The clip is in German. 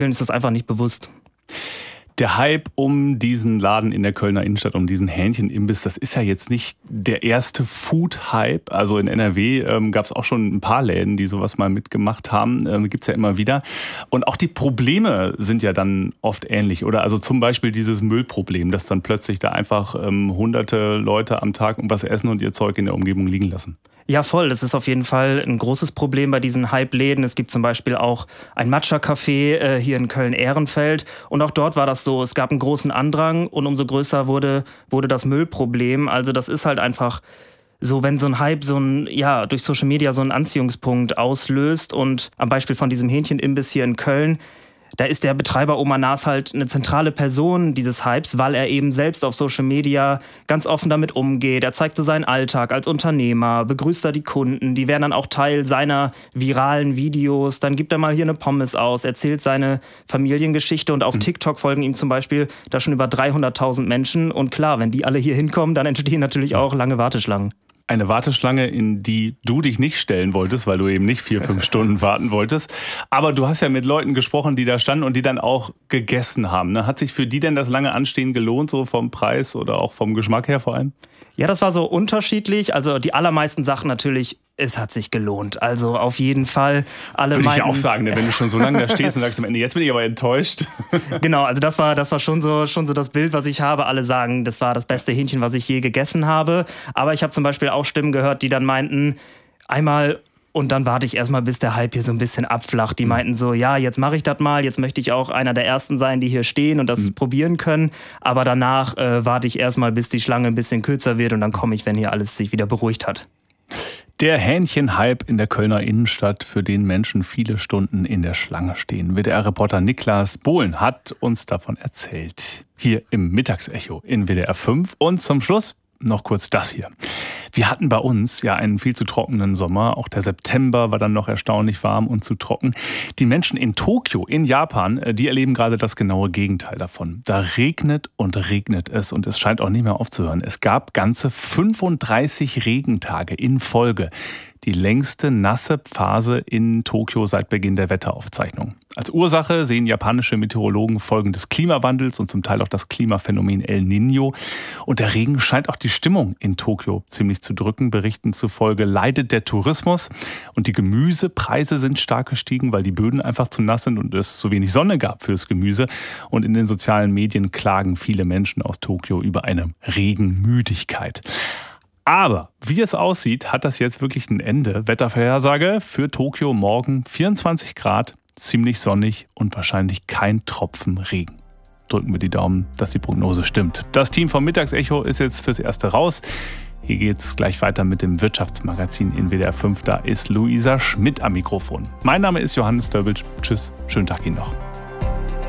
Vielen ist das einfach nicht bewusst. Der Hype um diesen Laden in der Kölner Innenstadt, um diesen Hähnchenimbiss, das ist ja jetzt nicht der erste Food-Hype. Also in NRW gab es auch schon ein paar Läden, die sowas mal mitgemacht haben. Gibt es ja immer wieder. Und auch die Probleme sind ja dann oft ähnlich, oder? Also zum Beispiel dieses Müllproblem, dass dann plötzlich da einfach hunderte Leute am Tag irgendwas essen und ihr Zeug in der Umgebung liegen lassen. Ja, voll. Das ist auf jeden Fall ein großes Problem bei diesen Hype-Läden. Es gibt zum Beispiel auch ein Matcha-Café hier in Köln-Ehrenfeld. Und auch dort war das so. Es gab einen großen Andrang und umso größer wurde das Müllproblem. Also das ist halt einfach so, wenn so ein Hype durch Social Media so einen Anziehungspunkt auslöst. Und am Beispiel von diesem Hähnchenimbiss hier in Köln, da ist der Betreiber Omar Nas halt eine zentrale Person dieses Hypes, weil er eben selbst auf Social Media ganz offen damit umgeht. Er zeigt so seinen Alltag als Unternehmer, begrüßt da die Kunden, die werden dann auch Teil seiner viralen Videos. Dann gibt er mal hier eine Pommes aus, erzählt seine Familiengeschichte und auf TikTok folgen ihm zum Beispiel da schon über 300.000 Menschen. Und klar, wenn die alle hier hinkommen, dann entstehen natürlich auch lange Warteschlangen. Eine Warteschlange, in die du dich nicht stellen wolltest, weil du eben nicht 4-5 Stunden warten wolltest. Aber du hast ja mit Leuten gesprochen, die da standen und die dann auch gegessen haben. Ne? Hat sich für die denn das lange Anstehen gelohnt, so vom Preis oder auch vom Geschmack her vor allem? Ja, das war so unterschiedlich. Also die allermeisten Sachen natürlich, es hat sich gelohnt. Also auf jeden Fall. Alle Würde ich ja auch sagen, wenn du schon so lange da stehst und sagst am Ende, jetzt bin ich aber enttäuscht. Genau, also das war schon so das Bild, was ich habe. Alle sagen, das war das beste Hähnchen, was ich je gegessen habe. Aber ich habe zum Beispiel auch Stimmen gehört, die dann meinten, einmal und dann warte ich erstmal, bis der Hype hier so ein bisschen abflacht. Die meinten so, ja, jetzt mache ich das mal, jetzt möchte ich auch einer der Ersten sein, die hier stehen und das probieren können. Aber danach warte ich erstmal, bis die Schlange ein bisschen kürzer wird und dann komme ich, wenn hier alles sich wieder beruhigt hat. Der Hähnchenhype in der Kölner Innenstadt, für den Menschen viele Stunden in der Schlange stehen. WDR-Reporter Niklas Bohlen hat uns davon erzählt. Hier im Mittagsecho in WDR 5. Und zum Schluss noch kurz das hier. Wir hatten bei uns ja einen viel zu trockenen Sommer. Auch der September war dann noch erstaunlich warm und zu trocken. Die Menschen in Tokio, in Japan, die erleben gerade das genaue Gegenteil davon. Da regnet es und es scheint auch nicht mehr aufzuhören. Es gab ganze 35 Regentage in Folge. Die längste nasse Phase in Tokio seit Beginn der Wetteraufzeichnung. Als Ursache sehen japanische Meteorologen Folgen des Klimawandels und zum Teil auch das Klimaphänomen El Niño. Und der Regen scheint auch die Stimmung in Tokio ziemlich zu drücken. Berichten zufolge leidet der Tourismus und die Gemüsepreise sind stark gestiegen, weil die Böden einfach zu nass sind und es zu wenig Sonne gab fürs Gemüse. Und in den sozialen Medien klagen viele Menschen aus Tokio über eine Regenmüdigkeit. Aber wie es aussieht, hat das jetzt wirklich ein Ende. Wettervorhersage für Tokio morgen 24 Grad, ziemlich sonnig und wahrscheinlich kein Tropfen Regen. Drücken wir die Daumen, dass die Prognose stimmt. Das Team vom Mittagsecho ist jetzt fürs Erste raus. Hier geht's gleich weiter mit dem Wirtschaftsmagazin in WDR 5. Da ist Luisa Schmidt am Mikrofon. Mein Name ist Johannes Dörbelt. Tschüss, schönen Tag Ihnen noch.